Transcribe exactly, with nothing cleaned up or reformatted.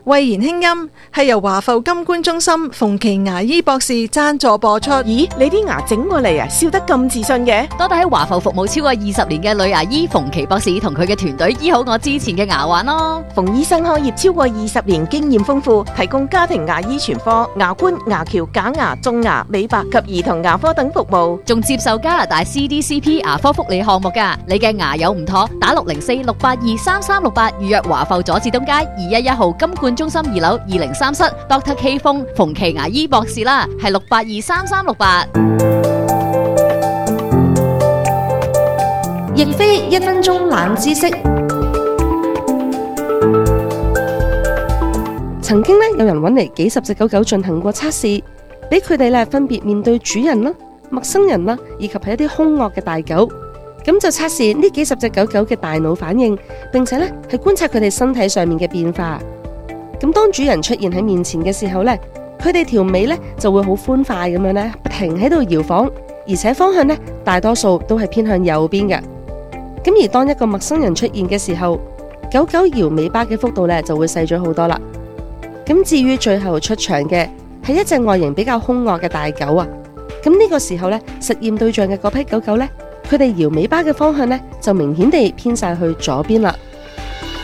慧言輕音係由華埠金冠中心馮琦牙醫博士贊助播出。 咦，你啲牙整過嚟啊，笑得咁自信嘅？ 多謝喺華埠服務超過二十年嘅女牙醫馮琦博士同佢嘅團隊醫好我之前嘅牙患咯。 馮醫生開業超過二十年，經驗豐富，提供家庭牙醫全科、牙冠、牙橋、假牙、種牙、美白及兒童牙科等服務， 仲接受加拿大 C D C P 牙科福利項目噶。你嘅牙有唔妥，打六零四六八二三三六八預約華埠佐治東街二一一號金冠中心二樓二零三室 Doctor K 風馮琦牙醫博士啦，係六八二三三六八。 亦非一分鐘冷知識。曾經咧有人揾嚟幾十隻狗狗進行過測試，俾佢哋咧分別面對主人啦、陌生人啦，以及係一啲兇惡嘅大狗，咁就測試呢幾十隻狗狗嘅大腦反應，並且咧係觀察佢哋身體上面嘅變化。咁當主人出現喺面前嘅時候呢，佢哋條尾呢就會好歡快咁樣呢，不停喺度搖晃，而且方向呢大多數都係偏向右邊嘅。咁而當一個陌生人出現嘅時候，狗狗搖尾巴嘅幅度呢就會細咗好多啦。咁至於最後出場嘅係一隻外形比較兇惡嘅大狗啊，咁呢個時候呢，實驗對象嘅嗰批狗狗呢，佢哋搖尾巴嘅方向呢就明顯地偏晒去左邊啦。